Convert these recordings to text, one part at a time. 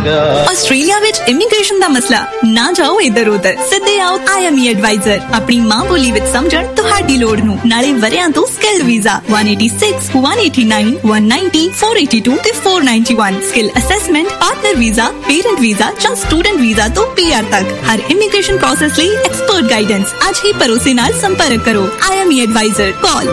Australia ਵਿੱਚ immigration ਦਾ ਮਸਲਾ ਨਾ ਜਾਓ ਇੱਧਰ ਉੱਧਰ, ਸਿੱਧੇ ਆਓ IME ਐਡਵਾਈਜ਼ਰ। ਆਪਣੀ ਮਾਂ ਬੋਲੀ ਵਿੱਚ ਸਮਝਣ ਤੁਹਾਡੀ ਲੋੜ ਨੂੰ। ਨਾਲੇ ਵਰਿਆਂ ਤੋਂ ਸਕਿੱਲ ਵੀਜ਼ਾ 186, 189, 190, 482 ਤੇ 491। Skill assessment, partner visa, parent visa ਜਾਂ ਸਟੂਡੈਂਟ ਵੀਜ਼ਾ ਤੋਂ PR ਤੱਕ ਹਰ ਇਮੀਗ੍ਰੇਸ਼ਨ ਪ੍ਰੋਸੈਸ ਲਈ ਐਕਸਪਰਟ ਗਾਈਡੈਂਸ। ਅੱਜ ਹੀ ਭਰੋਸੇ ਨਾਲ ਸੰਪਰਕ ਕਰੋ। IME ਐਡਵਾਈਜ਼ਰ, ਕਾਲ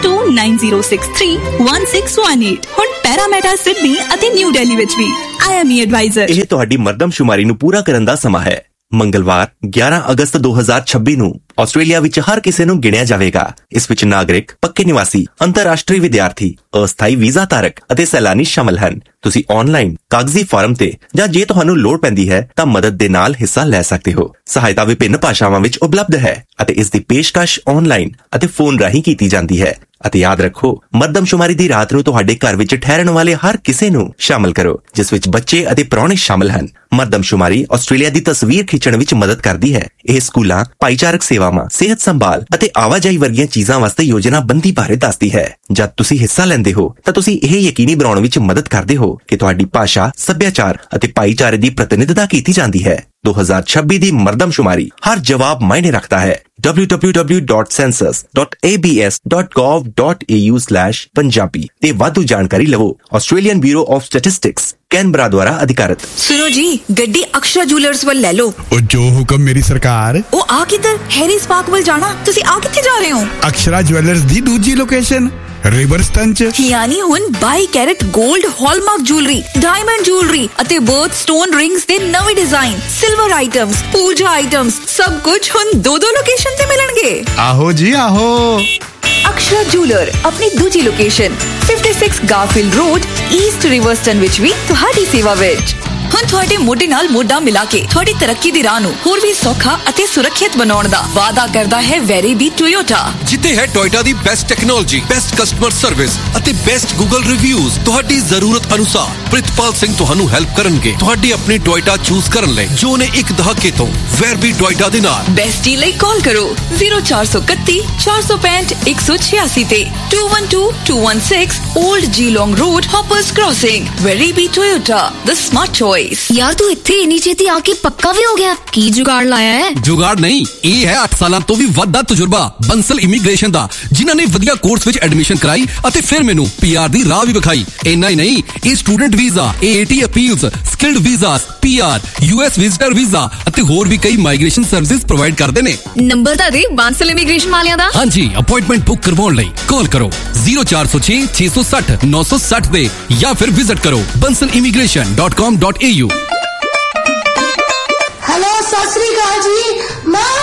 0290631618। ਹੁਣ ਪੈਰਾਮੈਟਾ ਸਿਡਨੀ ਅਤੇ ਨਿਊ ਦਿੱਲੀ ਵਿੱਚ ਵੀ IME ਐਡਵਾਈਜ਼ਰ। ਇਹ ਤੁਹਾਡੀ ਮਰਦਮਸ਼ੁਮਾਰੀ ਨੂੰ ਪੂਰਾ ਕਰਨ ਦਾ ਸਮਾਂ ਹੈ। ਮੰਗਲਵਾਰ 11 ਅਗਸਤ 2026 ਨੂੰ ਆਸਟ੍ਰੇਲੀਆ ਵਿੱਚ ਹਰ ਕਿਸੇ ਨੂੰ ਗਿਣਿਆ ਜਾਵੇਗਾ। ਇਸ ਵਿੱਚ ਨਾਗਰਿਕ, ਪੱਕੇ ਨਿਵਾਸੀ, ਅੰਤਰਰਾਸ਼ਟਰੀ ਵਿਦਿਆਰਥੀ, ਅਸਥਾਈ ਵੀਜ਼ਾ ਧਾਰਕ ਅਤੇ ਸੈਲਾਨੀ ਸ਼ਾਮਲ ਹਨ। ਤੁਸੀਂ ਆਨਲਾਈਨ ਕਾਗਜ਼ੀ ਫਾਰਮ ਤੇ ਜਾਂ ਜੇ ਤੁਹਾਨੂੰ ਲੋੜ ਪੈਂਦੀ ਹੈ ਤਾਂ ਮਦਦ ਦੇ ਨਾਲ ਹਿੱਸਾ ਲੈ ਸਕਦੇ ਹੋ। ਸਹਾਇਤਾ ਵਿਭਿੰਨ ਭਾਸ਼ਾਵਾਂ ਵਿੱਚ ਉਪਲਬਧ ਹੈ ਅਤੇ ਇਸ ਦੀ ਪੇਸ਼ਕਸ਼ ਆਨਲਾਈਨ ਅਤੇ ਫੋਨ ਰਾਹੀਂ ਕੀਤੀ ਜਾਂਦੀ ਹੈ। ਅਤੇ ਯਾਦ ਰੱਖੋ, ਮਰਦਮਸ਼ੁਮਾਰੀ ਦੀ ਰਾਤ ਨੂੰ ਤੁਹਾਡੇ ਘਰ ਵਿੱਚ ਠਹਿਰਨ ਵਾਲੇ ਹਰ ਕਿਸੇ ਨੂੰ ਸ਼ਾਮਲ ਕਰੋ, ਜਿਸ ਵਿੱਚ ਬੱਚੇ ਅਤੇ ਪ੍ਰਾਹੁਣੇ ਸ਼ਾਮਲ ਹਨ। ਮਰਦਮਸ਼ੁਮਾਰੀ ਆਸਟ੍ਰੇਲੀਆ ਦੀ ਤਸਵੀਰ ਖਿੱਚਣ ਵਿੱਚ ਮਦਦ ਕਰਦੀ ਹੈ। ਇਹ ਸਕੂਲਾਂ, ਭਾਈਚਾਰਕ ਸੇਵਾਵਾਂ, ਸਿਹਤ ਸੰਭਾਲ ਅਤੇ ਆਵਾਜਾਈ ਵਰਗੀਆਂ ਚੀਜ਼ਾਂ ਵਾਸਤੇ ਯੋਜਨਾਬੰਦੀ ਬਾਰੇ ਦੱਸਦੀ ਹੈ। ਜਦ ਤੁਸੀਂ ਹਿੱਸਾ ਲੈਂਦੇ ਹੋ ਤਾਂ ਤੁਸੀਂ ਇਹ ਯਕੀਨੀ ਬਣਾਉਣ ਵਿੱਚ ਮਦਦ ਕਰਦੇ ਹੋ ਕਿ ਤੁਹਾਡੀ ਭਾਸ਼ਾ, ਸੱਭਿਆਚਾਰ ਅਤੇ ਭਾਈਚਾਰੇ ਦੀ ਪ੍ਰਤੀਨਿਧਤਾ ਕੀਤੀ ਜਾਂਦੀ ਹੈ। 2026 ਦੀ ਮਰਦਮਸ਼ੁਮਾਰੀ ਹਰ ਜਵਾਬ ਮਾਇਨੇ ਰੱਖਦਾ ਹੈ। www.census.abs.gov.au/punjabi ਤੇ ਵਾਧੂ ਜਾਣਕਾਰੀ ਲਵੋ। Australian bureau of statistics Canberra ਦੁਆਰਾ ਅਧਿਕਾਰਤ। सुनो जी, गड्डी अक्षरा ज्वेलर्स ਵੱਲ ਲੈ ਲਓ। ਉਹ ਜੋ ਹੁਕਮ ਮੇਰੀ ਸਰਕਾਰ। ਉਹ ਆ ਕਿੱਧਰ? ਹੈਰੀਸ ਪਾਰਕ ਵੱਲ ਜਾਣਾ। ਤੁਸੀਂ ਆ ਕਿੱਥੇ ਜਾ ਰਹੇ ਹੋ? ਅਕਸ਼ਰਾ ਜਵੈਲਰਸ ਦੀ ਦੂਜੀ ਲੋਕੇਸ਼ਨ ਰਿਵਰਸਟਨ ਚ। ਯਾਨੀ ਹੁਣ 22 ਕੈਰਟ 골ਡ ਹਾਲਮਾਰਕ ਜੁਐਲਰੀ, ਡਾਇਮੰਡ ਜੁਐਲਰੀ ਅਤੇ ਬਰਥ ਸਟੋਨ ਰਿੰਗਸ ਦੇ ਨਵੇਂ ਡਿਜ਼ਾਈਨ, ਸਿਲਵਰ ਆਈਟਮਸ, ਪੂਜਾ ਆਈਟਮਸ, ਸਭ ਕੁਝ ਹੁਣ ਦੋ ਲੋਕੇਸ਼ਨ ਤੇ ਮਿਲਣਗੇ। ਆਹੋ ਜੀ ਆਹੋ। ਅਕਸ਼ਰਾ ਜੁਐਲਰ ਆਪਣੀ ਦੂਜੀ ਲੋਕੇਸ਼ਨ 56 ਗਾਰਫੀਲਡ ਰੋਡ, ਈਸਟ ਰਿਵਰਸਟਨ ਵਿੱਚ ਵੀ ਤੁਹਾਡੀ ਸੇਵਾ ਵਿੱਚ। ਹੁਣ ਤੁਹਾਡੇ ਮੋਢੇ ਨਾਲ ਮੋਢਾ ਮਿਲਾ ਕੇ ਤੁਹਾਡੀ ਤਰੱਕੀ ਦੀ ਰਾਹ ਨੂੰ ਹੋਰ ਵੀ ਸੌਖਾ ਅਤੇ ਸੁਰੱਖਿਅਤ ਬਣਾਉਣ ਦਾ ਵਾਅਦਾ ਕਰਦਾ ਹੈ ਵੈਰੀਬੀ ਟੋਯੋਟਾ, ਜਿੱਥੇ ਹੈ ਟੋਯੋਟਾ ਦੀ best technology, best customer service ਅਤੇ ਬੈਸਟ ਗੂਗਲ ਰਿਵਿਊਜ਼। ਤੁਹਾਡੀ ਜ਼ਰੂਰਤ ਅਨੁਸਾਰ ਪ੍ਰਿਤਪਾਲ ਸਿੰਘ ਤੁਹਾਨੂੰ ਹੈਲਪ ਕਰਨਗੇ ਤੁਹਾਡੀ ਆਪਣੀ ਟੋਯੋਟਾ ਚੂਜ਼ ਕਰਨ ਲਈ, ਜੋ ਨੇ ਇੱਕ ਦਹਾਕੇ ਤੋਂ ਵੈਰਬੀ ਟੋਯੋਟਾ ਦੇ ਨਾਲ। ਬੈਸਟੀ ਲਈ ਕਾਲ ਕਰੋ 0431 465 186 ਤੇ 212216 올ਡ ਜੀਲੋਂਗ ਰੋਡ, ਹੌਪਰਸ ਕ੍ਰਾਸਿੰਗ। ਵੈਰੀਬੀ ਟੋਯੋਟਾ, ਦ ਸਮਾਰਟ ਚੋਇਸ। यार तू इत्थे इन्नी छेती आके पक्का भी हो गया? की जुगाड़ लाया है? जुगाड़ नहीं, ये है 8 ਸਾਲਾਂ ਤੋਂ ਵੀ ਵੱਧ ਦਾ ਤਜਰਬਾ ਬੰਸਲ ਇਮੀਗ੍ਰੇਸ਼ਨ ਦਾ, ਜਿਨ੍ਹਾਂ ਨੇ ਵਧੀਆ ਕੋਰਸ ਵਿੱਚ ਐਡਮਿਸ਼ਨ ਕਰਾਈ ਅਤੇ ਫਿਰ ਮੈਨੂੰ PR ਦੀ ਰਾਹ ਵੀ ਵਿਖਾਈ। ਇੰਨਾ ਹੀ ਨਹੀਂ, ਇਹ student visa, AAT appeals, skilled visas, PR, US visitor visa ਅਤੇ ਹੋਰ ਵੀ ਕਈ ਮਾਈਗ੍ਰੇਸ਼ਨ ਸਰਵਿਸਿਜ਼ ਪ੍ਰੋਵਾਈਡ ਕਰਦੇ ਨੇ। ਨੰਬਰ ਤਾਂ ਦੇ ਬੰਸਲ ਇਮੀਗ੍ਰੇਸ਼ਨ ਵਾਲਿਆਂ ਦਾ। ਹਾਂਜੀ, ਅਪਾਇੰਟਮੈਂਟ ਬੁੱਕ ਕਰਵਾਉਣ ਲਈ ਕਾਲ ਕਰੋ 0406 660 960 ਦੇ ਜਾਂ ਫਿਰ ਵਿਜ਼ਿਟ ਕਰੋ bansalimigration.com.au। हेलो, सत श्री अकाल जी। मैं